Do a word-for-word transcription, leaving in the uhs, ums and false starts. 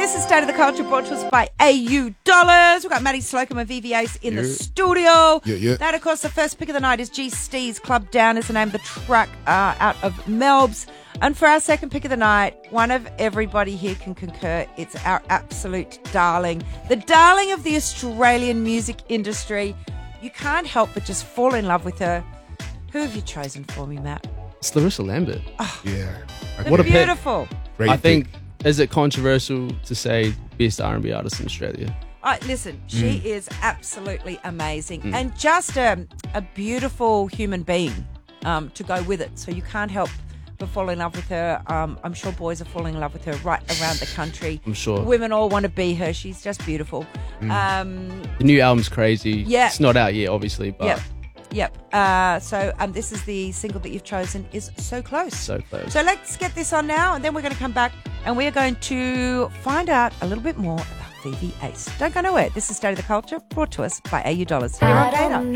This is State of the Culture brought to us by A U Dollars. We've got Maddie Slocum and Vivi Ace in yeah. the studio. Yeah, yeah. That, of course, the first pick of the night is G Steez Club Down is the name of the track uh, out of Melbs. And for our second pick of the night, one of everybody here can concur, it's our absolute darling. The darling of the Australian music industry. You can't help but just fall in love with her. Who have you chosen for me, Matt? It's Larissa Lambert. Oh, yeah. What a pick. Beautiful. Great I think, pick. is it controversial to say best R and B artist in Australia? Uh, listen, she Mm. is absolutely amazing Mm. and just a, a beautiful human being um, to go with it. So you can't help but fall in love with her. Um, I'm sure boys are falling in love with her right around the country. I'm sure. Women all want to be her. She's just beautiful. Mm. Um, The new album's crazy. Yeah. It's not out yet, obviously, but yep, yep. Uh, so um, this is the single that you've chosen is So Close. so close. So let's get this on now, and then we're going to come back and we're going to find out a little bit more about Vivi Ace. Don't go nowhere. This is State of the Culture, brought to us by A U Dollars. Here on Gator.